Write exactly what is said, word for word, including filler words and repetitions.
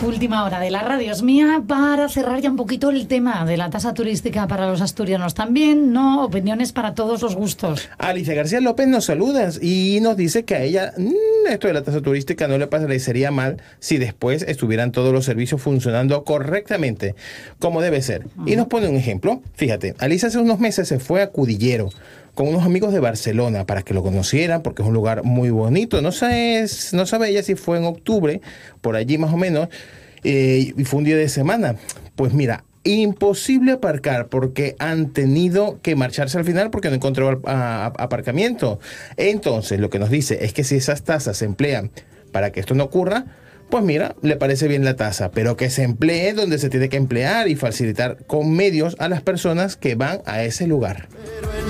Última hora de la radio es mía para cerrar ya un poquito el tema de la tasa turística para los asturianos también, ¿no? Opiniones para todos los gustos. Alicia García López nos saluda y nos dice que a ella mmm, esto de la tasa turística no le parecería mal si después estuvieran todos los servicios funcionando correctamente, como debe ser. Uh-huh. Y nos pone un ejemplo. Fíjate, Alicia hace unos meses se fue a Cudillero con unos amigos de Barcelona para que lo conocieran, porque es un lugar muy bonito. No sé, no sabe ella si fue en octubre, por allí más o menos, eh, y fue un día de semana. Pues mira, imposible aparcar porque han tenido que marcharse al final porque no encontró a, a, aparcamiento. Entonces, lo que nos dice es que si esas tasas se emplean para que esto no ocurra, pues mira, le parece bien la tasa, pero que se emplee donde se tiene que emplear y facilitar con medios a las personas que van a ese lugar.